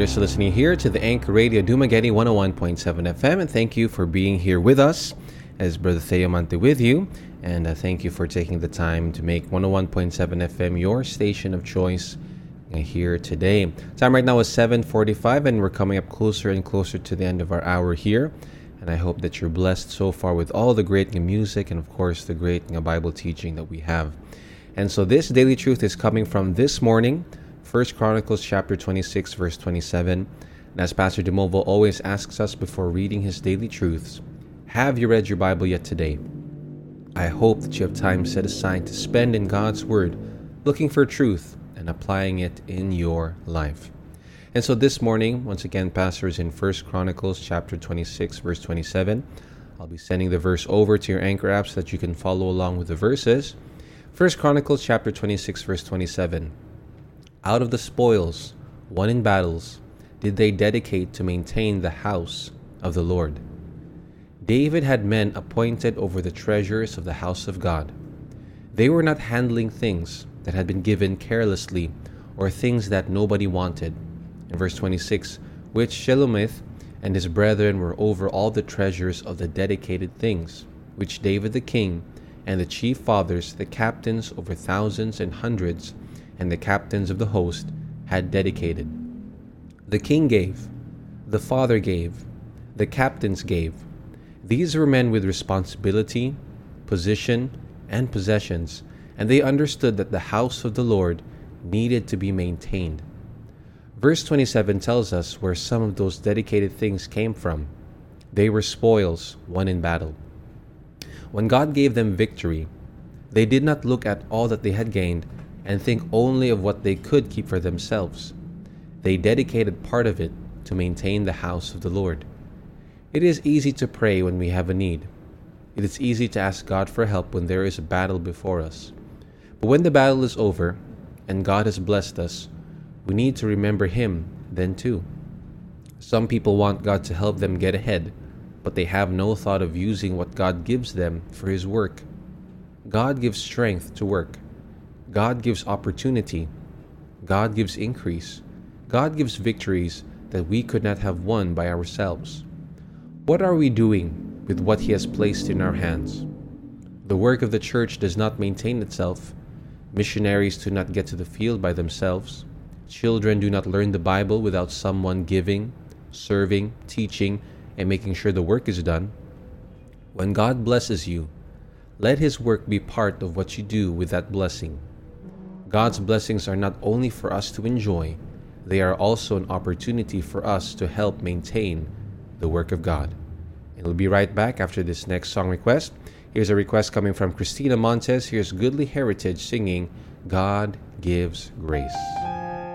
you're still listening here to the Anchor Radio Dumaguete 101.7 FM, and thank you for being here with us as Brother Theo Mante with you, and thank you for taking the time to make 101.7 FM your station of choice here today. Time right now is 7:45, and we're coming up closer and closer to the end of our hour here, and I hope that you're blessed so far with all the great music and of course the great Bible teaching that we have. And so this daily truth is coming from this morning, 1 Chronicles chapter 26 verse 27. And as Pastor Demovo always asks us before reading his daily truths, have you read your Bible yet today? I hope that you have time set aside to spend in God's Word, looking for truth and applying it in your life. And so this morning, once again, Pastor is in 1 Chronicles chapter 26 verse 27. I'll be sending the verse over to your Anchor app so that you can follow along with the verses. 1 Chronicles chapter 26 verse 27. Out of the spoils won in battles did they dedicate to maintain the house of the Lord. David had men appointed over the treasures of the house of God. They were not handling things that had been given carelessly or things that nobody wanted. In verse 26, which Shelomith and his brethren were over all the treasures of the dedicated things, which David the king and the chief fathers, the captains over thousands and hundreds, and the captains of the host had dedicated. The king gave, the father gave, the captains gave. These were men with responsibility, position, and possessions, and they understood that the house of the Lord needed to be maintained. Verse 27 tells us where some of those dedicated things came from. They were spoils won in battle. When God gave them victory, they did not look at all that they had gained and think only of what they could keep for themselves. They dedicated part of it to maintain the house of the Lord. It is easy to pray when we have a need. It is easy to ask God for help when there is a battle before us. But when the battle is over and God has blessed us, we need to remember Him then too. Some people want God to help them get ahead, but they have no thought of using what God gives them for His work. God gives strength to work. God gives opportunity. God gives increase. God gives victories that we could not have won by ourselves. What are we doing with what He has placed in our hands? The work of the church does not maintain itself. Missionaries do not get to the field by themselves. Children do not learn the Bible without someone giving, serving, teaching, and making sure the work is done. When God blesses you, let His work be part of what you do with that blessing. God's blessings are not only for us to enjoy, they are also an opportunity for us to help maintain the work of God. And we'll be right back after this next song request. Here's a request coming from Christina Montes. Here's Goodly Heritage singing, God Gives Grace.